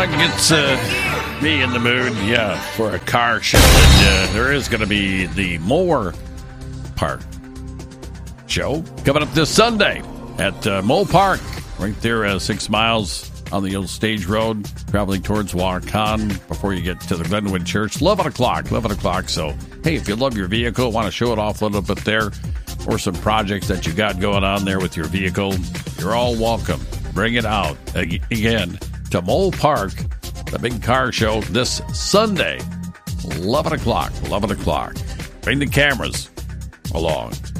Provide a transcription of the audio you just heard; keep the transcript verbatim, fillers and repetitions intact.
It's uh, me in the mood, yeah, for a car show. And, uh, there is going to be the Moore Park show coming up this Sunday at uh, Moore Park, right there, uh, six miles on the old stage road, traveling towards Waukon before you get to the Glenwood Church. eleven o'clock, eleven o'clock. So, hey, if you love your vehicle, want to show it off a little bit there, or some projects that you got going on there with your vehicle, you're all welcome. Bring it out again to Moore Park, the big car show this Sunday, eleven o'clock, eleven o'clock. Bring the cameras along.